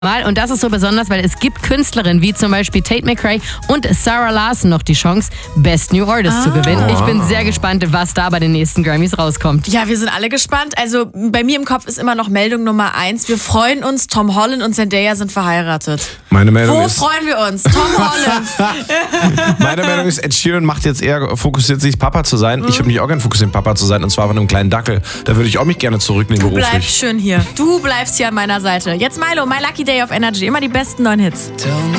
Und das ist so besonders, weil es gibt Künstlerinnen wie zum Beispiel Tate McRae und Sarah Larson noch die Chance, Best New Artist zu gewinnen. Ich bin sehr gespannt, was da bei den nächsten Grammys rauskommt. Ja, wir sind alle gespannt. Also bei mir im Kopf ist immer noch Meldung Nummer 1. Wir freuen uns, Tom Holland und Zendaya sind verheiratet. Meine Meldung ist... Wo freuen wir uns? Tom Holland. Meine Meldung ist, Ed Sheeran fokussiert sich, Papa zu sein. Ich würde mich auch gerne fokussieren, Papa zu sein, und zwar von einem kleinen Dackel. Da würde ich auch mich gerne zurücknehmen beruflich. Du bleibst schön hier. Du bleibst hier an meiner Seite. Jetzt Milo, My Lucky Day auf Energy. Immer die besten neuen Hits.